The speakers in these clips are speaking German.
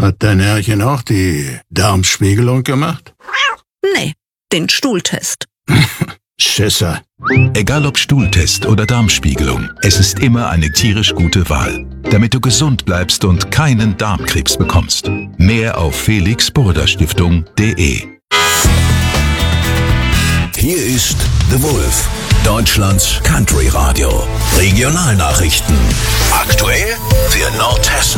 Hat dein Herrchen auch die Darmspiegelung gemacht? Nee, den Stuhltest. Schisser. Egal ob Stuhltest oder Darmspiegelung, es ist immer eine tierisch gute Wahl, damit du gesund bleibst und keinen Darmkrebs bekommst. Mehr auf felixburda-stiftung.de. Hier ist The Wolf, Deutschlands Country Radio. Regionalnachrichten. Aktuell für Nordhessen.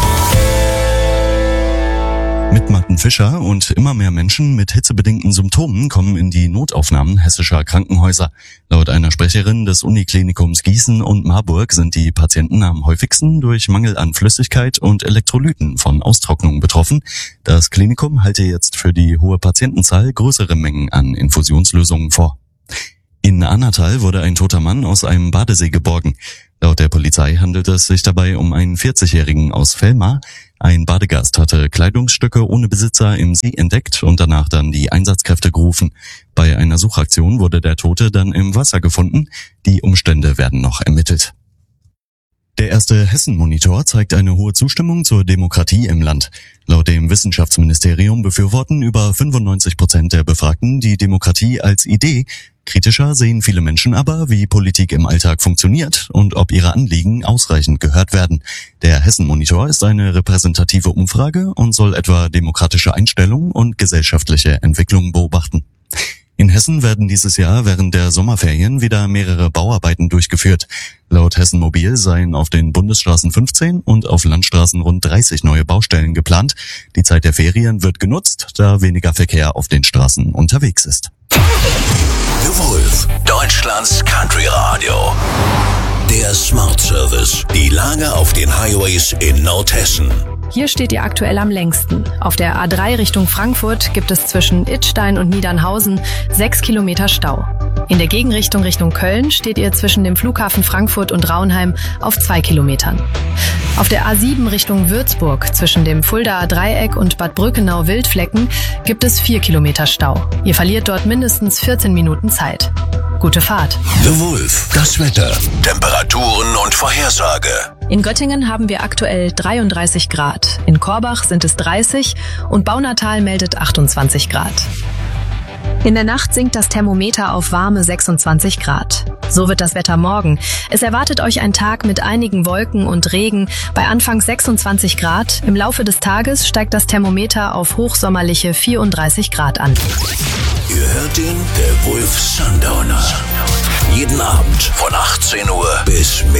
Mit Martin Fischer und immer mehr Menschen mit hitzebedingten Symptomen kommen in die Notaufnahmen hessischer Krankenhäuser. Laut einer Sprecherin des Uniklinikums Gießen und Marburg sind die Patienten am häufigsten durch Mangel an Flüssigkeit und Elektrolyten von Austrocknung betroffen. Das Klinikum halte jetzt für die hohe Patientenzahl größere Mengen an Infusionslösungen vor. In Annatal wurde ein toter Mann aus einem Badesee geborgen. Laut der Polizei handelt es sich dabei um einen 40-Jährigen aus Velmar. Ein Badegast hatte Kleidungsstücke ohne Besitzer im See entdeckt und danach dann die Einsatzkräfte gerufen. Bei einer Suchaktion wurde der Tote dann im Wasser gefunden. Die Umstände werden noch ermittelt. Der erste Hessen-Monitor zeigt eine hohe Zustimmung zur Demokratie im Land. Laut dem Wissenschaftsministerium befürworten über 95% der Befragten die Demokratie als Idee. Kritischer sehen viele Menschen aber, wie Politik im Alltag funktioniert und ob ihre Anliegen ausreichend gehört werden. Der Hessen-Monitor ist eine repräsentative Umfrage und soll etwa demokratische Einstellungen und gesellschaftliche Entwicklung beobachten. In Hessen werden dieses Jahr während der Sommerferien wieder mehrere Bauarbeiten durchgeführt. Laut Hessen Mobil seien auf den Bundesstraßen 15 und auf Landstraßen rund 30 neue Baustellen geplant. Die Zeit der Ferien wird genutzt, da weniger Verkehr auf den Straßen unterwegs ist. The Wolf, Deutschlands Country Radio. Der Smart Service. Die Lage auf den Highways in Nordhessen. Hier steht ihr aktuell am längsten. Auf der A3 Richtung Frankfurt gibt es zwischen Idstein und Niedernhausen 6 Kilometer Stau. In der Gegenrichtung Richtung Köln steht ihr zwischen dem Flughafen Frankfurt und Raunheim auf 2 Kilometern. Auf der A7 Richtung Würzburg zwischen dem Fuldaer Dreieck und Bad Brückenau-Wildflecken gibt es 4 Kilometer Stau. Ihr verliert dort mindestens 14 Minuten Zeit. Gute Fahrt. The Wolf, das Wetter, Temperaturen und Vorhersage. In Göttingen haben wir aktuell 33 Grad. In Korbach sind es 30 und Baunatal meldet 28 Grad. In der Nacht sinkt das Thermometer auf warme 26 Grad. So wird das Wetter morgen. Es erwartet euch ein Tag mit einigen Wolken und Regen bei anfangs 26 Grad. Im Laufe des Tages steigt das Thermometer auf hochsommerliche 34 Grad an. Ihr hört den The Wolf Sundowner. Jeden Abend von 18 Uhr bis